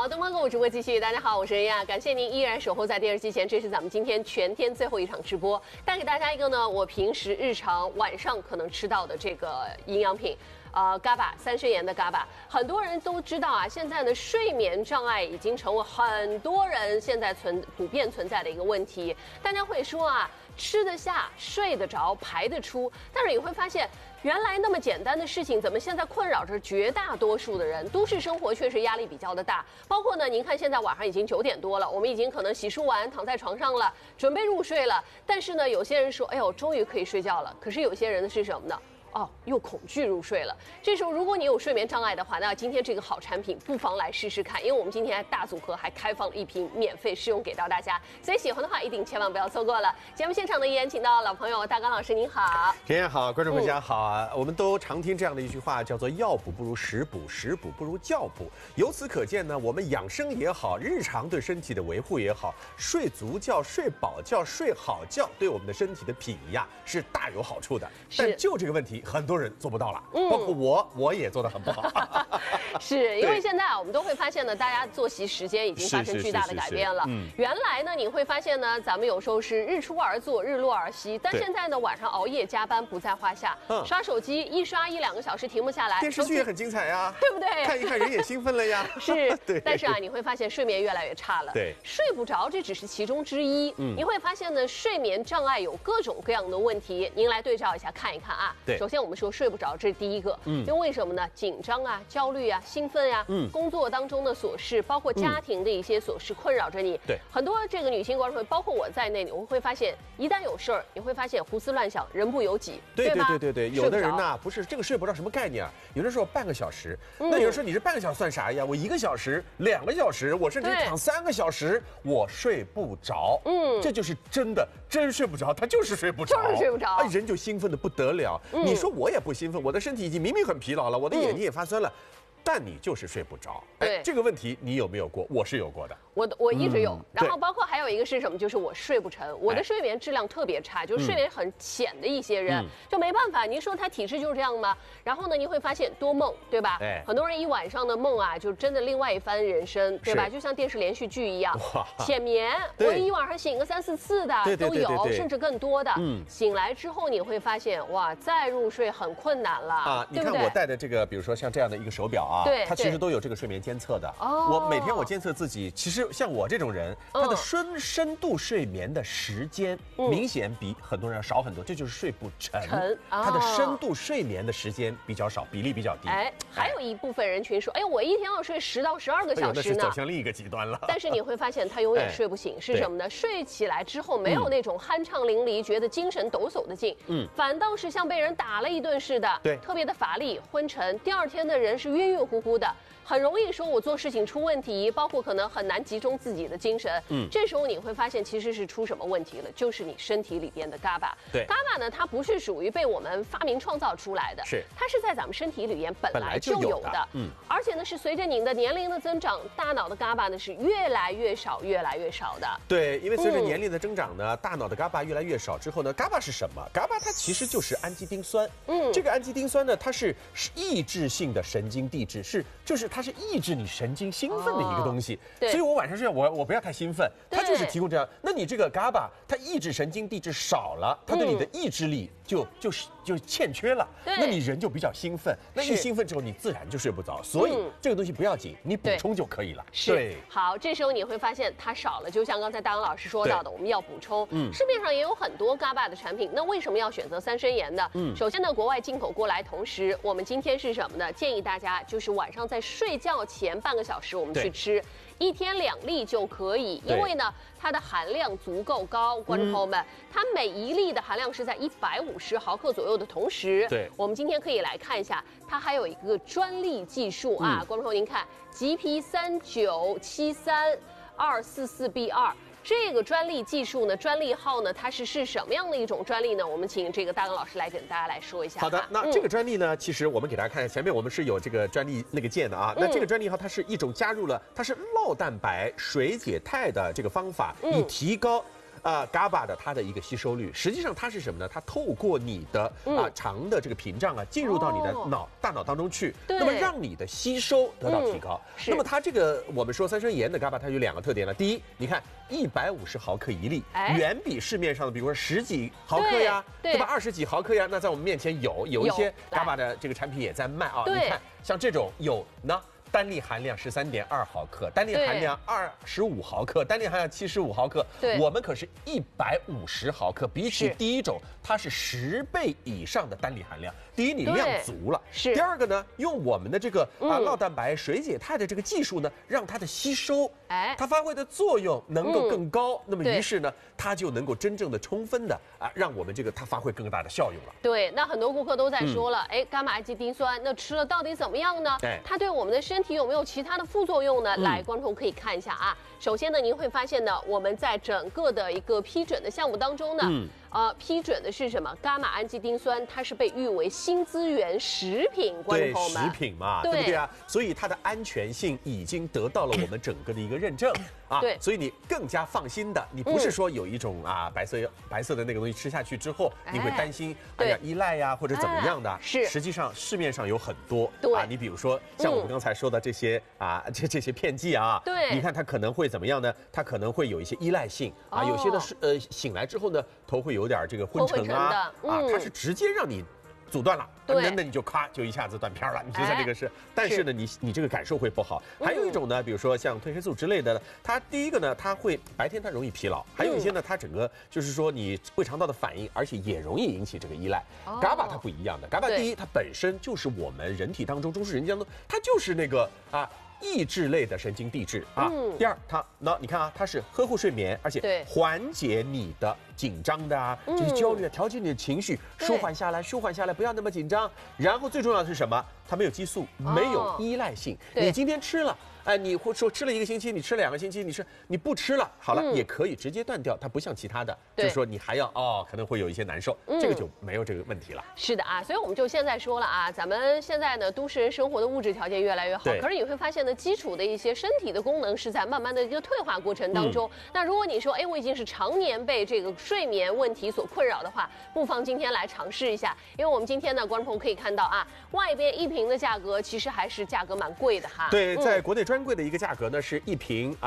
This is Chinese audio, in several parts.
好，东方购物直播继续。大家好，我是任亚，感谢您依然守候在电视机前。这是咱们今天全天最后一场直播，带给大家一个呢，我平时日常晚上可能吃到的这个营养品。GABA 3升盐的 GABA， 很多人都知道啊，现在的睡眠障碍已经成为很多人现在普遍存在的一个问题。大家会说啊，吃得下、睡得着、排得出，但是你会发现，原来那么简单的事情，怎么现在困扰着绝大多数的人？都市生活确实压力比较的大，包括呢，您看现在晚上已经9点多了，我们已经可能洗漱完，躺在床上了，准备入睡了。但是呢，有些人说，哎呦，终于可以睡觉了。可是有些人的是什么呢？又恐惧入睡了。这时候，如果你有睡眠障碍的话，那今天这个好产品不妨来试试看，因为我们今天大组合还开放了1瓶免费试用给到大家，所以喜欢的话一定千万不要错过了。节目现场呢，依然请到老朋友大刚老师，您好。 田燕好，观众朋友大家好啊！我们都常听这样的一句话，叫做药补不如食补，食补不如觉补。由此可见呢，我们养生也好，日常对身体的维护也好，睡足觉、睡饱觉、睡好觉，对我们的身体的品仪啊是大有好处的。但就这个问题，很多人做不到了，包括我也做得很不好。 是因为现在我们都会发现呢，大家作息时间已经发生巨大的改变了。原来呢，你会发现呢，咱们有时候是日出而作，日落而息，但现在呢，晚上熬夜加班不在话下。刷手机一刷1-2个小时停不下来， 电视剧也很精彩呀， 对不对？ 看一看人也兴奋了呀。 是， 对。 但是啊，你会发现睡眠越来越差了。 对， 睡不着这只是其中之一。你会发现呢，睡眠障碍有各种各样的问题，您来对照一下看一看啊。 对， 首先我们说睡不着，这是第一个。因为什么呢？紧张啊、焦虑啊、兴奋啊，工作当中的琐事，包括家庭的一些琐事困扰着你。 对， 很多这个女性观众，包括我在内，你会发现，一旦有事儿，你会发现胡思乱想，人不由己，对吧？ 对，有的人呢，不是这个睡不着什么概念啊？有的时候半个小时，那有的时候你这半个小时算啥呀？我1个小时、2个小时，我甚至躺3个小时，我睡不着。这就是真睡不着，他就是睡不着， 就是睡不着， 人就兴奋的不得了。你说我也不兴奋，我的身体已经明明很疲劳了，我的眼睛也发酸了。但你就是睡不着， 对这个问题你有没有过？我是有过的， 我一直有。然后包括还有一个是什么？就是我睡不成，我的睡眠质量特别差，就是睡眠很浅的一些人，就没办法。您说他体质就是这样吗？然后呢，你会发现多梦，对吧？很多人一晚上的梦啊，就真的另外一番人生，对吧？就像电视连续剧一样，浅眠，我一晚上醒个3、4次的都有，甚至更多的。醒来之后你会发现，哇，再入睡很困难了啊！ 你看我戴的这个，比如说像这样的一个手表啊。它其实都有这个睡眠监测的。我每天我监测自己，其实像我这种人，他的深度睡眠的时间明显比很多人要少很多，这就是睡不成。他的深度睡眠的时间比较少，比例比较低。 还有一部分人群说，我一天要睡10到12个小时呢， 那是走向另一个极端了。 但是你会发现他永远睡不醒，是什么呢？睡起来之后没有那种酣畅淋漓，觉得精神抖擞的劲，反倒是像被人打了一顿似的， 对， 特别的乏力、昏沉。第2天的人是晕晕乎乎的，很容易说我做事情出问题，包括可能很难集中自己的精神。这时候你会发现其实是出什么问题了，就是你身体里边的 GABA。对 ，GABA 呢，它不是属于被我们发明创造出来的，它是在咱们身体里边本来就有的。而且呢，是随着您的年龄的增长，大脑的 GABA 呢是越来越少，越来越少的。 对，因为随着年龄的增长呢，大脑的 GABA 越来越少之后呢 ，GABA 是什么 ？GABA 它其实就是氨基丁酸。这个氨基丁酸呢，它是抑制性的神经递质，就是它是抑制你神经兴奋的一个东西。所以我晚上睡觉我不要太兴奋，它就是提供这样。那你这个 GABA 它抑制神经递质少了，它对你的意志力就欠缺了，那你人就比较兴奋，那一兴奋之后你自然就睡不着。所以这个东西不要紧，你补充就可以了。 对，好，这时候你会发现它少了，就像刚才大刚老师说到的，我们要补充。市面上也有很多 GABA 的产品，那为什么要选择3升盐呢？首先呢，国外进口过来，同时我们今天是什么呢？建议大家就是晚上在睡觉前半个小时我们去吃，1天2粒就可以，因为呢它的含量足够高，观众朋友们，它每1粒的含量是在150毫克左右的同时，我们今天可以来看一下，它还有一个专利技术啊，观众朋友您看 GP3973-244B2。这个专利技术呢，专利号呢，它是什么样的一种专利呢？我们请这个大刚老师来给大家来说一下。 好的，那这个专利呢，其实我们给大家看，前面我们是有这个专利那个键的啊。那这个专利号它是一种加入了它是酪蛋白水解肽的这个方法，以提高 GABA 的它的一个吸收率，实际上它是什么呢？它透过你的肠的这个屏障啊，进入到你的大脑当中去，那么让你的吸收得到提高。那么它这个我们说三生盐的 GABA 它有2个特点了，第一，你看150毫克1粒，远比市面上的比如说10几毫克呀，对吧？20几毫克呀，那在我们面前有一些 GABA 的这个产品也在卖啊。你看像这种有呢。单粒含量13.2毫克，单粒含量25毫克，单粒含量75毫克。我们可是150毫克，比起第一种，它是10倍以上的单粒含量。第一，你量足了；第二个呢，用我们的这个酪蛋白水解肽的这个技术呢，让它的吸收，它发挥的作用能够更高。那么于是呢，它就能够真正的充分的让我们这个它发挥更大的效用了。 对，那很多顾客都在说了，伽马氨基丁酸，那吃了到底怎么样呢？它对我们的身体有没有其他的副作用呢？来，观众可以看一下啊。首先呢，您会发现呢，我们在整个的一个批准的项目当中呢，批准的是什么？伽马氨基丁酸，它是被誉为新资源食品，观众朋友们， 食品嘛，对不对啊？所以它的安全性已经得到了我们整个的一个认证啊，所以你更加放心的，你不是说有一种白色的那个东西吃下去之后，你会担心依赖呀或者怎么样的？实际上市面上有很多你比如说像我们刚才说的这些这些片剂啊，你看它可能会怎么样呢？它可能会有一些依赖性有些的是醒来之后呢，头会有点这个昏沉它是直接让你阻断了，那你就咔就一下子断片了，你就在这个是，但是呢，你这个感受会不好。还有一种呢，比如说像褪黑素之类的，它第一个呢，它会白天它容易疲劳，还有一些呢，它整个就是说你胃肠道的反应，而且也容易引起这个依赖。GABA 它不一样的，GABA第一，它本身就是我们人体当中中枢神经当中，它就是那个抑制类的神经递质第二，你看它是呵护睡眠，而且缓解你的紧张的这些焦虑，调节你的情绪，舒缓下来，不要那么紧张。然后最重要的是什么？它没有激素，没有依赖性。你今天吃了，你或说吃了1个星期，你吃了2个星期，你不吃了，好了，也可以直接断掉。它不像其他的，就是说你还要可能会有一些难受，这个就没有这个问题了。 是的所以我们就现在说了咱们现在呢，都市人生活的物质条件越来越好，可是你会发现呢，基础的一些身体的功能是在慢慢的一个退化过程当中。那如果你说，我已经是常年被这个睡眠问题所困扰的话，不妨今天来尝试一下，因为我们今天呢，观众朋友可以看到外边1瓶的价格其实还是价格蛮贵的对，在国内专柜的一个价格呢是1瓶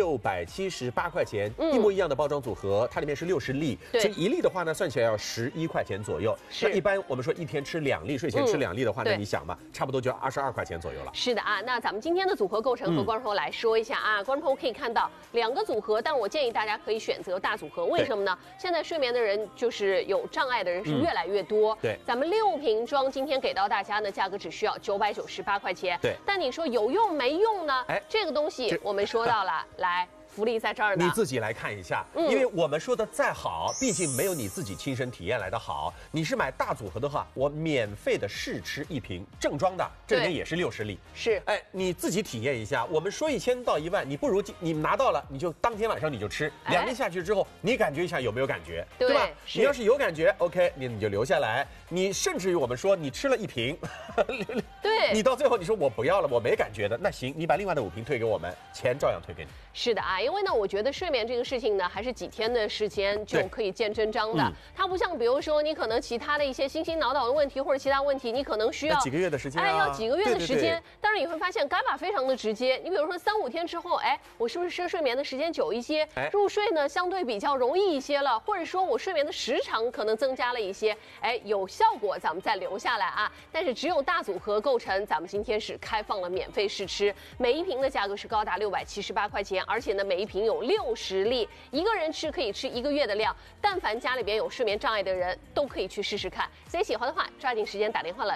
678块钱，一模一样的包装组合，它里面是60粒，所以1粒的话呢，算起来要11块钱左右。那一般我们说一天吃2粒，睡前吃2粒的话，那你想嘛，差不多就要22块钱左右了。 是的那咱们今天的组合构成和观众朋友来说一下观众朋友可以看到2个组合，但我建议大家可以选择大组合，为什么呢？现在睡眠的人就是有障碍的人是越来越多。咱们6瓶装今天给到大家呢，价格只需要998块钱。但你说有用没用呢？这个东西我们说到了，来。福利在这儿呢， 你自己来看一下，因为我们说的再好，毕竟没有你自己亲身体验来的好。你是买大组合的话，我免费的试吃1瓶正装的，这里面也是60粒。你自己体验一下。我们说1000到1万，你不如你拿到了，你就当天晚上你就吃，2粒下去之后，你感觉一下有没有感觉，对吧？你要是有感觉 ，OK， 你就留下来。你甚至于我们说你吃了1瓶，你到最后你说我不要了，我没感觉的，那行，你把另外的5瓶退给我们，钱照样退给你。 是的因为呢，我觉得睡眠这个事情呢，还是几天的时间就可以见真章的。它不像比如说你可能其他的一些心脑的问题或者其他问题，你可能需要几个月的时间要几个月的时间。但是你会发现GABA非常的直接，你比如说3、5天之后，我是不是睡眠的时间久一些，入睡呢相对比较容易一些了，或者说我睡眠的时长可能增加了一些，有效果，咱们再留下来但是只有大组合构成，咱们今天是开放了免费试吃，每1瓶的价格是高达678块钱，而且呢每1瓶有60粒，1个人吃可以吃1个月的量。但凡家里边有睡眠障碍的人都可以去试试看。所以喜欢的话，抓紧时间打电话了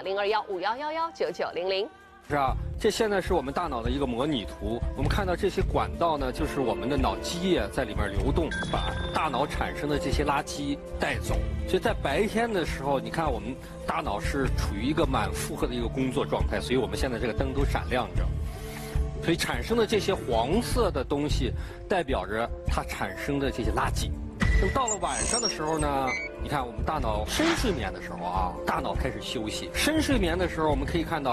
，0215119900。 这现在是我们大脑的一个模拟图。我们看到这些管道呢，就是我们的脑积液在里面流动，把大脑产生的这些垃圾带走。所以在白天的时候，你看我们大脑是处于一个满负荷的一个工作状态，所以我们现在这个灯都闪亮着。所以产生的这些黄色的东西，代表着它产生的这些垃圾。那么到了晚上的时候呢，你看我们大脑深睡眠的时候大脑开始休息。深睡眠的时候，我们可以看到，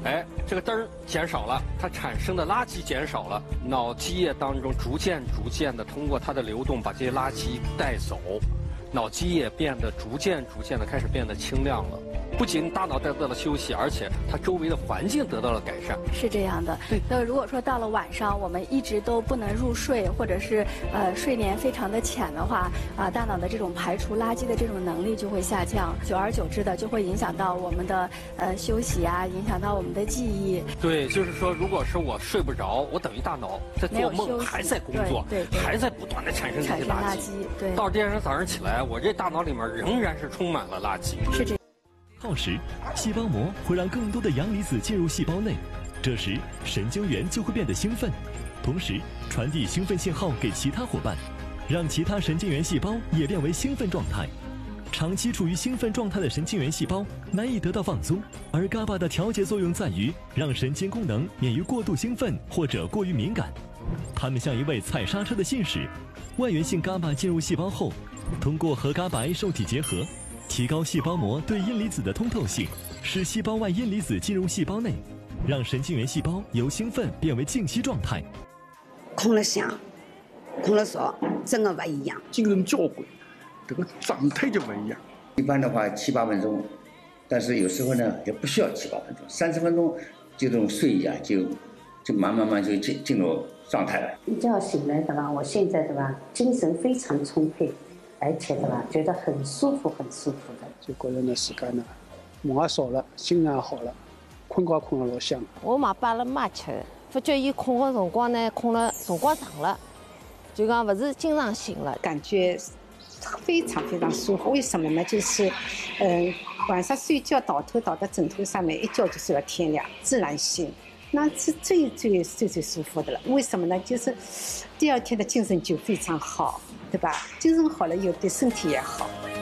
哎，这个灯减少了，它产生的垃圾减少了，脑积液当中逐渐的通过它的流动把这些垃圾带走，脑积液变得逐渐的开始变得清亮了。不仅大脑得到了休息，而且它周围的环境得到了改善。 是这样的。那如果说到了晚上，我们一直都不能入睡，或者是睡眠非常的浅的话，大脑的这种排除垃圾的这种能力就会下降，久而久之的就会影响到我们的休息啊，影响到我们的记忆。 对，就是说，如果是我睡不着，我等于大脑在做梦，还在工作， 对， 还在不断的产生这些垃圾。 对， 到第二天早上起来，我这大脑里面仍然是充满了垃圾。 是这样。 耗时，细胞膜会让更多的阳离子进入细胞内，这时神经元就会变得兴奋，同时传递兴奋信号给其他伙伴，让其他神经元细胞也变为兴奋状态。长期处于兴奋状态的神经元细胞难以得到放松，而GABA的调节作用在于让神经功能免于过度兴奋或者过于敏感。它们像一位踩刹车的信使，外源性GABA进入细胞后，通过和GABA A受体结合，提高细胞膜对阴离子的通透性，使细胞外阴离子进入细胞内，让神经元细胞由兴奋变为静息状态。 困了香，困了少，整个不一样， 精神交汇，这个状态就不一样。 一般的话7、8分钟，但是有时候呢也不需要7、8分钟，30分钟就这种睡一下，就慢慢就进入状态了。 一觉醒来的吧，我现在的吧精神非常充沛。而且的吧，觉得很舒服的。 就个人的时间呢，梦也少了，心也好了，困觉困得老香。 我嘛摆了马吃，发觉伊困的辰光呢，困了辰光长了，就讲不是经常醒了， 感觉非常舒服。为什么呢？就是，晚上睡觉倒头倒到枕头上面，一觉就睡到天亮，自然醒。那是最舒服的了。为什么呢？就是第二天的精神就非常好，对吧？精神好了以后对身体也好。